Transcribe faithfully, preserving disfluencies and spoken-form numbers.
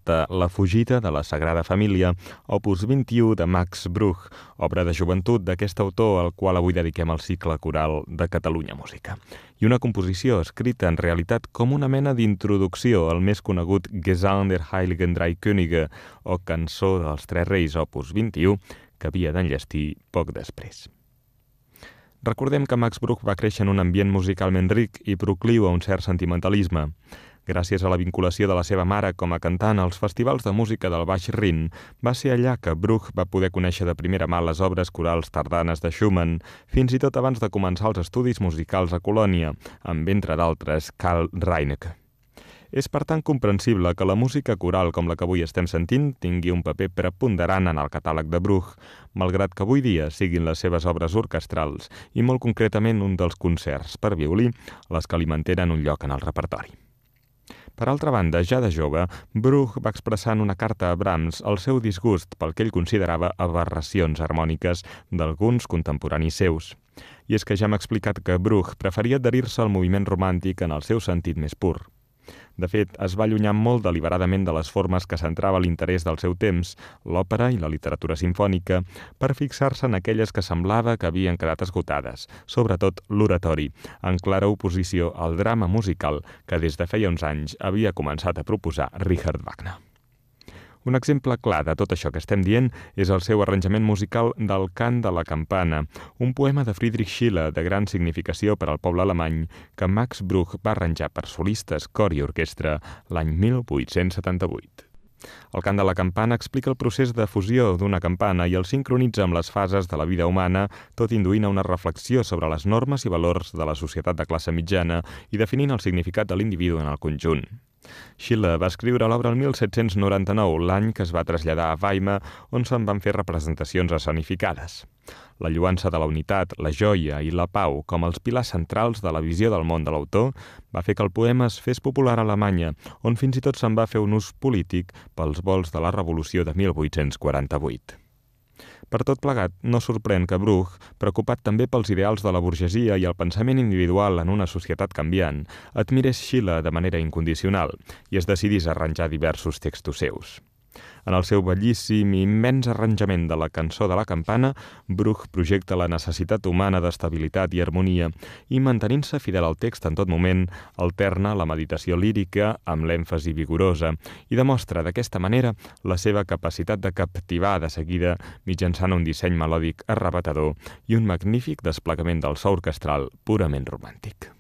interpreta La fugida de la Sagrada Família, opus vint-i-u de Max Bruch, obra de joventut d'aquest autor al qual avui dediquem el cicle coral de Catalunya Música. I una composició escrita en realitat com una mena d'introducció al més conegut Gesang der Heiligen Drei Könige, o Cançó dels Tres Reis, opus vint-i-u, que havia d'enllestir poc després. Recordem que Max Bruch va créixer en un ambient musicalment ric i procliu a un cert sentimentalisme. Gràcies a la vinculació de la seva mare com a cantant als festivals de música del Baix Rin, va ser allà que Bruch va poder conèixer de primera mà les obres corals tardanes de Schumann, fins i tot abans de començar els estudis musicals a Colònia, amb, entre d'altres, Karl Reinecke. És per tant comprensible que la música coral com la que avui estem sentint tingui un paper preponderant en el catàleg de Bruch, malgrat que avui dia siguin les seves obres orquestrals i molt concretament un dels concerts per violí les que li mantenen un lloc en el repertori. Per altra banda, ja de jove, Bruch va expressar en una carta a Brahms el seu disgust pel que ell considerava aberracions harmòniques d'alguns contemporanis seus. I és que ja hem explicat que Bruch preferia adherir-se al moviment romàntic en el seu sentit més pur. De fet, es va allunyar molt deliberadament de les formes que centrava l'interès del seu temps, l'òpera i la literatura simfònica, per fixar-se en aquelles que semblava que havien quedat esgotades, sobretot l'oratori, en clara oposició al drama musical que des de feia uns anys havia començat a proposar Richard Wagner. Un exemple clar de tot això que estem dient és el seu arranjament musical del Cant de la Campana, un poema de Friedrich Schiller de gran significació per al poble alemany que Max Bruch va arranjar per solistes, cor i orquestra l'any mil vuit-cents setanta-vuit. El Cant de la Campana explica el procés de fusió d'una campana i el sincronitza amb les fases de la vida humana, tot induint a una reflexió sobre les normes i valors de la societat de classe mitjana i definint el significat de l'individu en el conjunt. Schiller va escriure l'obra el mil set-cents noranta-nou, l'any que es va traslladar a Weimar, on se'n van fer representacions escenificades. La lluança de la unitat, la joia i la pau com els pilars centrals de la visió del món de l'autor va fer que el poema es fes popular a Alemanya, on fins i tot se'n va fer un ús polític pels volts de la Revolució de mil vuit-cents quaranta-vuit. Per tot plegat, no sorprèn que Bruch, preocupat també pels ideals de la burgesia i el pensament individual en una societat canviant, admirés Schiller de manera incondicional i es decidís a arranjar diversos textos seus. En el seu bellíssim i immens arranjament de la Cançó de la Campana, Bruch projecta la necessitat humana d'estabilitat i harmonia i, mantenint-se fidel al text en tot moment, alterna la meditació lírica amb l'èmfasi vigorosa i demostra d'aquesta manera la seva capacitat de captivar de seguida mitjançant un disseny melòdic arrabatador i un magnífic desplegament del so orquestral purament romàntic.